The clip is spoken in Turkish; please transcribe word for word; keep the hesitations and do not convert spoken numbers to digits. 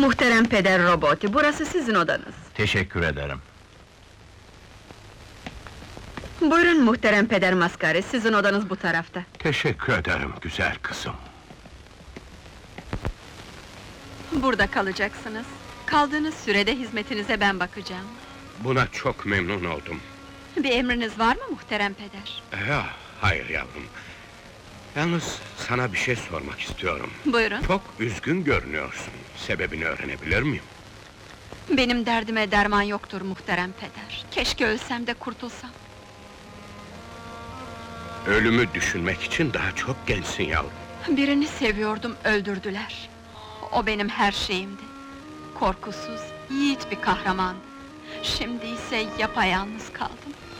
Muhterem Peder Roboti, burası sizin odanız. Teşekkür ederim. Buyurun muhterem Peder Maskari, sizin odanız bu tarafta. Teşekkür ederim güzel kızım. Burada kalacaksınız. Kaldığınız sürede hizmetinize ben bakacağım. Buna çok memnun oldum. Bir emriniz var mı muhterem Peder? Ya, hayır yavrum. Yalnız sana bir şey sormak istiyorum. Buyurun. Çok üzgün görünüyorsun. Sebebini öğrenebilir miyim? Benim derdime derman yoktur muhterem Peder. Keşke ölsem de kurtulsam. Ölümü düşünmek için daha çok gençsin yavrum. Birini seviyordum, öldürdüler. O benim her şeyimdi. Korkusuz, yiğit bir kahramandı. Şimdi ise yapayalnız kaldım.